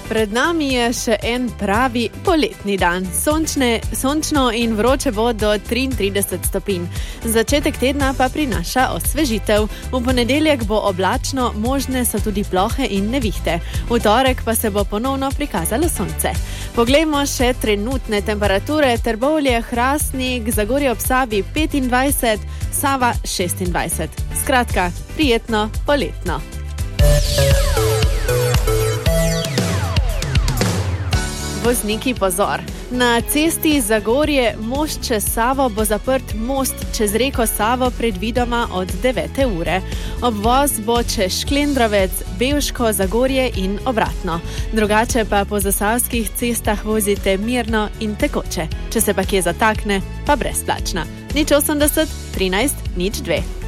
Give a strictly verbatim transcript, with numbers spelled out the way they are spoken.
Pred nami je še en pravi poletni dan. Sončne, sončno in vroče bo do triintrideset stopinj. Začetek tedna pa prinaša osvežitev. V ponedeljek bo oblačno, možne so tudi plohe in nevihte. V torek pa se bo ponovno prikazalo sonce. Poglejmo še trenutne temperature. Trbovlje, Hrastnik, Zagorje ob Savi petindvajset, Sava šestindvajset. Skratka, prijetno poletno. Vozniki pozor. Na cesti Zagorje most čez Savo bo zaprt most čez reko Savo predvidoma od devete ure. Obvoz bo čez Šklendrovec, Bevško, Zagorje in obratno. Drugače pa po zasavskih cestah vozite mirno in tekoče. Če se pa kje zatakne, pa brezplačna. nič osemdeset, trinajst, nič dve.